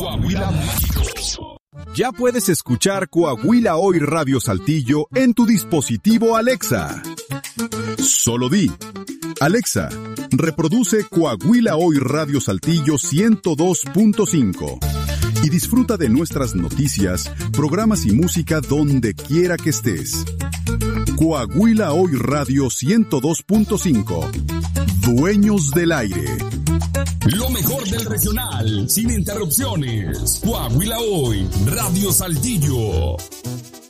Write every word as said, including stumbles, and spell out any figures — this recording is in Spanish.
Coahuila, México. Ya puedes escuchar Coahuila Hoy Radio Saltillo en tu dispositivo Alexa. Solo di: Alexa, reproduce Coahuila Hoy Radio Saltillo ciento dos punto cinco y disfruta de nuestras noticias, programas y música donde quiera que estés. Coahuila Hoy Radio ciento dos punto cinco. Dueños del aire. Lo mejor del regional, sin interrupciones. Coahuila Hoy, Radio Saltillo.